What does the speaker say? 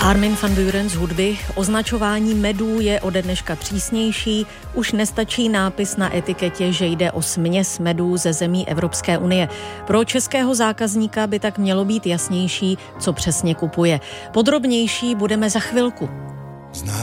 Armin van Buuren z Hudby. Označování medů je ode dneška přísnější. Už nestačí nápis na etiketě, že jde o směs medů ze zemí Evropské unie. Pro českého zákazníka by tak mělo být jasnější, co přesně kupuje. Podrobnější budeme za chvilku.